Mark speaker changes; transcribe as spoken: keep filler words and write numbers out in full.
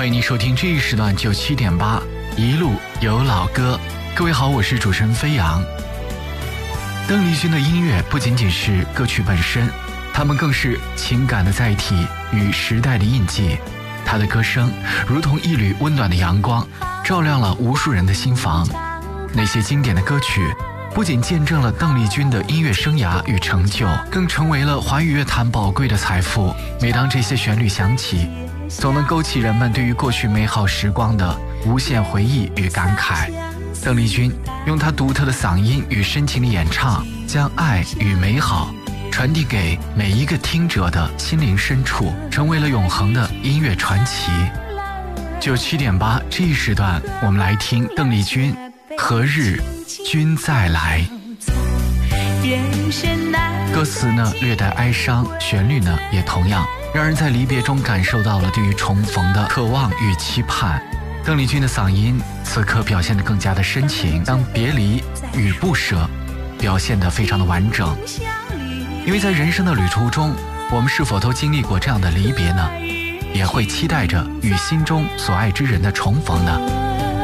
Speaker 1: 欢迎您收听这一时段九七点八一路有老歌。各位好，我是主持人飞扬。邓丽君的音乐不仅仅是歌曲本身，它们更是情感的载体与时代的印记。她的歌声如同一缕温暖的阳光，照亮了无数人的心房。那些经典的歌曲不仅见证了邓丽君的音乐生涯与成就，更成为了华语乐坛宝贵的财富。每当这些旋律响起，总能勾起人们对于过去美好时光的无限回忆与感慨。邓丽君用她独特的嗓音与深情的演唱，将爱与美好传递给每一个听者的心灵深处，成为了永恒的音乐传奇。九七点八这一时段，我们来听邓丽君《何日君再来》。歌词呢略带哀伤，旋律呢也同样让人在离别中感受到了对于重逢的渴望与期盼。邓丽君的嗓音此刻表现得更加的深情，将别离与不舍表现得非常的完整。因为在人生的旅途中，我们是否都经历过这样的离别呢？也会期待着与心中所爱之人的重逢呢？